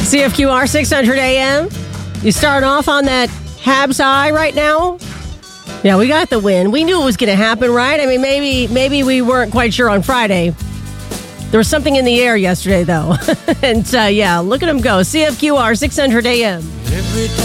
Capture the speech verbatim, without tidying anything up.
C F Q R six hundred A M. You start off on that Habs high right now. Yeah, we got the win. We knew it was going to happen, right? I mean, maybe maybe we weren't quite sure on Friday. There was something in the air yesterday, though. and uh, yeah, look at them go. C F Q R six hundred A M. Every time